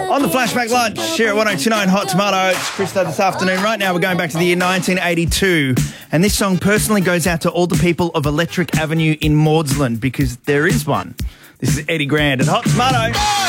On the Flashback Lunch here at 1029 Hot Tomato. It's Krista this afternoon. Right now we're going back to the year 1982. And this song personally goes out to all the people of Electric Avenue in Maudslin because there is one. This is Eddie Grant at Hot Tomato.